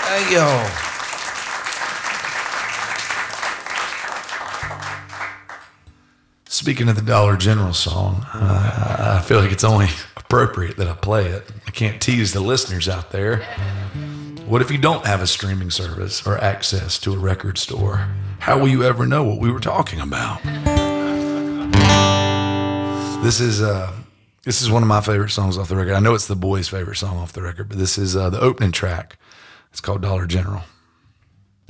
Hey, yo. Speaking of the Dollar General song, I feel like it's only appropriate that I play it. I can't tease the listeners out there. What if you don't have a streaming service or access to a record store? How will you ever know what we were talking about? This is one of my favorite songs off the record. I know it's the boys' favorite song off the record, but this is the opening track. It's called Dollar General.